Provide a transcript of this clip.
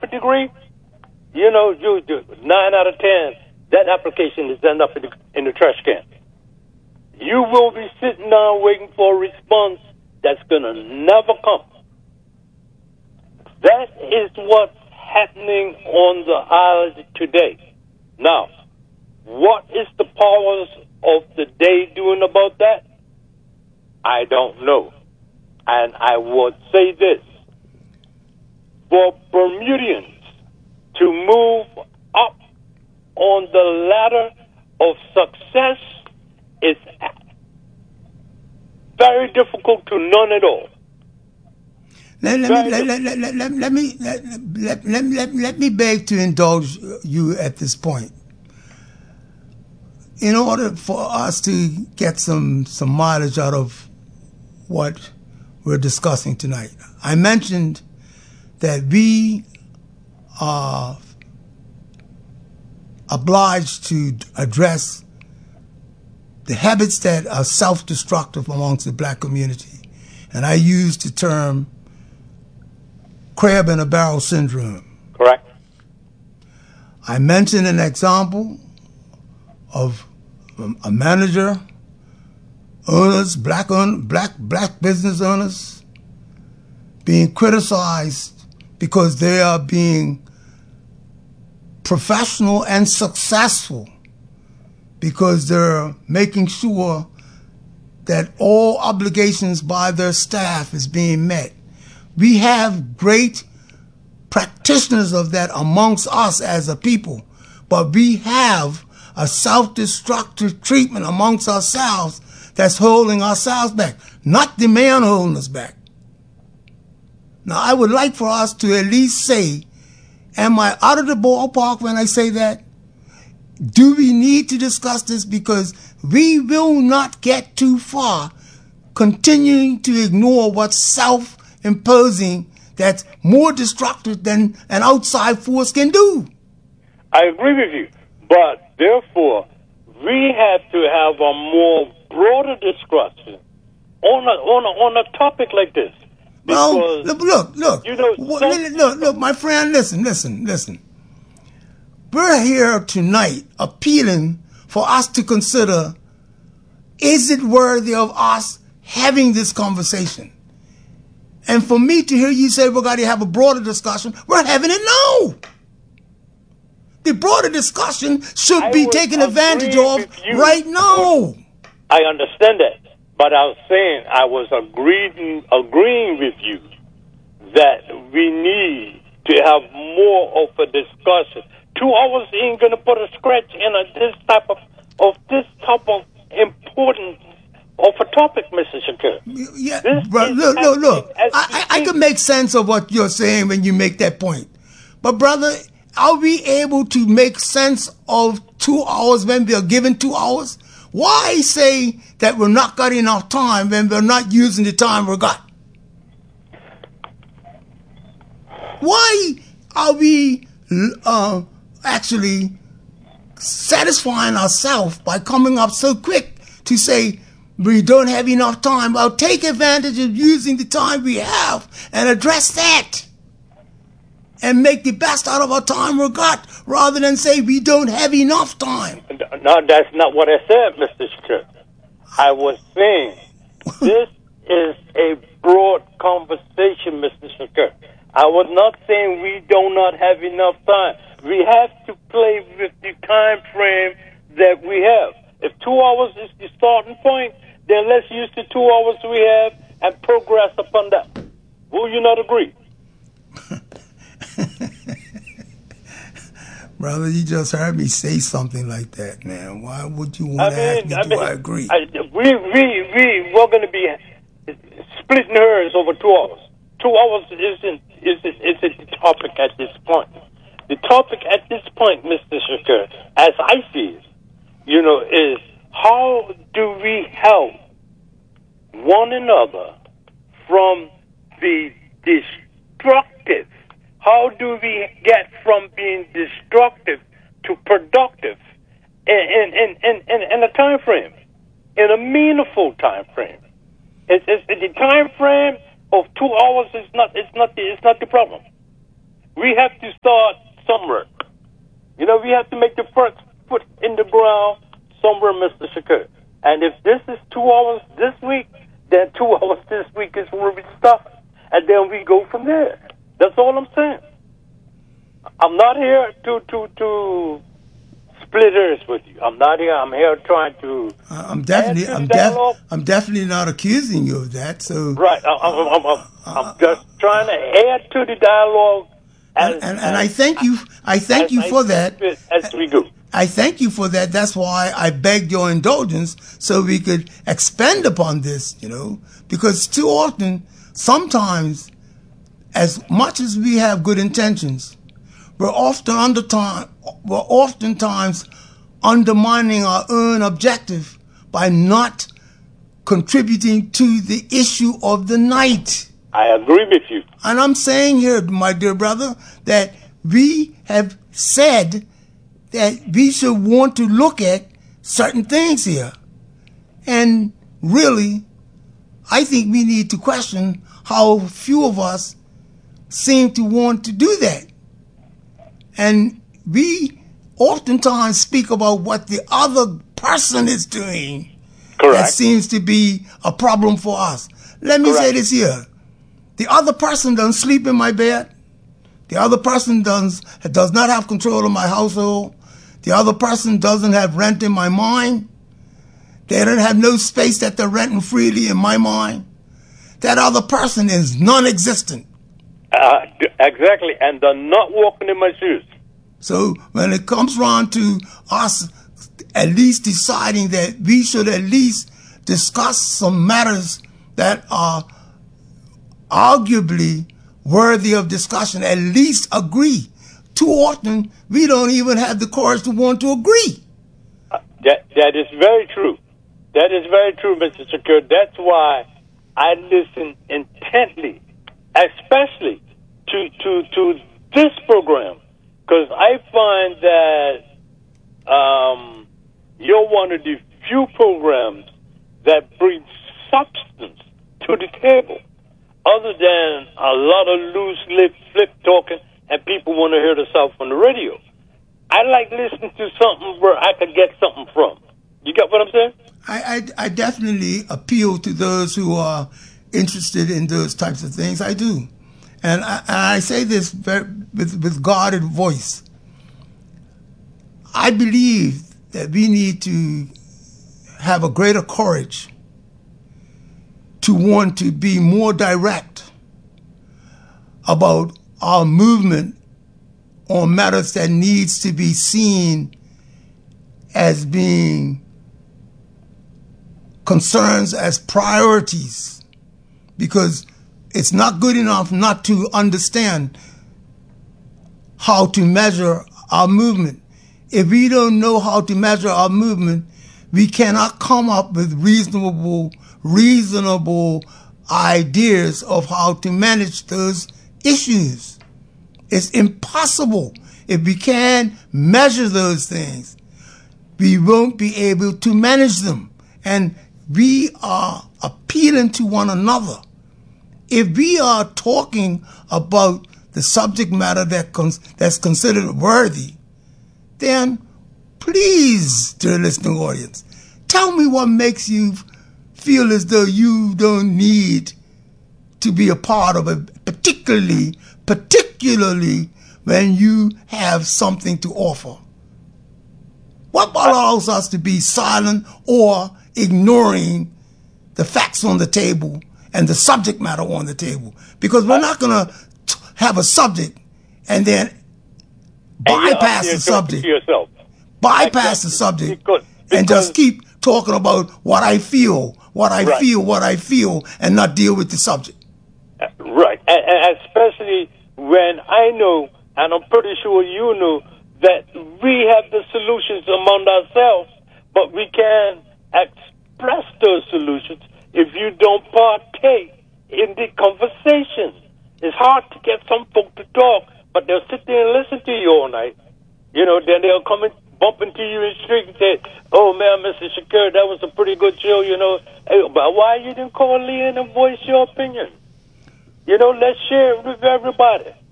a degree, you know, you 9 out of 10, that application is end up in the trash can. You will be sitting down waiting for a response that's going to never come. That is what's happening on the island today. Now, what is the powers of the day doing about that? I don't know. And I would say this. For Bermudians to move up on the ladder of success is very difficult to none at all. Let me beg to indulge you at this point. In order for us to get some mileage out of what we're discussing tonight, I mentioned that we are obliged to address the habits that are self-destructive amongst the black community. And I used the term crab in a barrel syndrome. Correct. I mentioned an example of a manager, owners, black business owners, being criticized because they are being professional and successful, because they're making sure that all obligations by their staff is being met. We have great practitioners of that amongst us as a people, but we have a self-destructive treatment amongst ourselves that's holding ourselves back, not the man holding us back. Now, I would like for us to at least say, am I out of the ballpark when I say that? Do we need to discuss this? Because we will not get too far continuing to ignore what's self-imposing that's more destructive than an outside force can do. I agree with you. But, therefore, we have to have a more broader discussion on a topic like this. Well, look. You know, look, my friend, listen. We're here tonight appealing for us to consider, is it worthy of us having this conversation? And for me to hear you say we're going to have a broader discussion, we're having it now. The broader discussion should be taken advantage of right now. I understand that. But I was saying I was agreeing with you that we need to have more of a discussion. 2 hours ain't going to put a scratch in this type of importance of a topic, Mr. Shakur. Yeah, but look. I can make sense of what you're saying when you make that point. But, brother, are we able to make sense of 2 hours when we are given 2 hours? Why say that we're not got enough time when we're not using the time we got? Why are we actually satisfying ourselves by coming up so quick to say we don't have enough time? Well, take advantage of using the time we have and address that and make the best out of our time we got, rather than say we don't have enough time. No, that's not what I said, Mr. Shakur. I was saying this is a broad conversation, Mr. Shakur. I was not saying we do not have enough time. We have to play with the time frame that we have. If 2 hours is the starting point, then let's use the 2 hours we have and progress upon that. Will you not agree? Brother, you just heard me say something like that, man. Why would you want to ask me, do I agree? We're going to be splitting hairs over 2 hours. 2 hours isn't the topic at this point. The topic at this point, Mr. Shakur, as I see it, is how do we help one another from the destructive? How do we get from being destructive to productive in a time frame, in a meaningful time frame? It's the time frame of 2 hours is not the problem. We have to start know, we have to make the first foot in the ground somewhere, Mr. Shakur. And if this is 2 hours this week, then 2 hours this week is where we start. And then we go from there. That's all I'm saying. I'm not here to split hairs with you. I'm not here. I'm here trying to. I'm definitely not accusing you of that. So right. I'm just trying to add to the dialogue. And I thank you. I thank you for that. As we go. I thank you for that. That's why I begged your indulgence so we could expand upon this. You know, because too often, sometimes, as much as we have good intentions, we're oftentimes undermining our own objective by not contributing to the issue of the night. I agree with you. And I'm saying here, my dear brother, that we have said that we should want to look at certain things here. And really, I think we need to question how few of us seem to want to do that. And we oftentimes speak about what the other person is doing. Correct. That seems to be a problem for us. Let me say this here. The other person doesn't sleep in my bed. The other person does not have control of my household. The other person doesn't have rent in my mind. They don't have no space that they're renting freely in my mind. That other person is non-existent. Exactly, and they're not walking in my shoes. So when it comes around to us at least deciding that we should at least discuss some matters that are arguably worthy of discussion, at least agree. Too often, we don't even have the courage to want to agree. That is very true. That is very true, Mr. Shakur. That's why I listen intently, especially to this program, because I find that you're one of the few programs that brings substance to the table, other than a lot of loose lip flip talking, and people want to hear the South on the radio. I like listening to something where I can get something from. You get what I'm saying? I definitely appeal to those who are interested in those types of things. I do. And I say this with guarded voice. I believe that we need to have a greater courage to want to be more direct about our movement on matters that needs to be seen as being concerns as priorities, because it's not good enough not to understand how to measure our movement. If we don't know how to measure our movement, we cannot come up with reasonable ideas of how to manage those issues. It's impossible. If we can't measure those things, we won't be able to manage them. And we are appealing to one another. If we are talking about the subject matter that's considered worthy, then please, dear listening audience, tell me what makes you feel as though you don't need to be a part of it, particularly when you have something to offer. What allows us to be silent or ignoring the facts on the table and the subject matter on the table? Because we're not going to have a subject and then bypass the subject. Bypass the subject and just keep talking about what I feel, and not deal with the subject. Right. And especially when I know, and I'm pretty sure you know, that we have the solutions among ourselves, but we can express those solutions if you don't partake in the conversation. It's hard to get some folk to talk, but they'll sit there and listen to you all night. You know, then they'll come and bump into you in the street and say, "Oh man, Mr. Shakur, that was a pretty good show, you know. Hey, but why you didn't call Lee in and voice your opinion? You know, let's share it with everybody."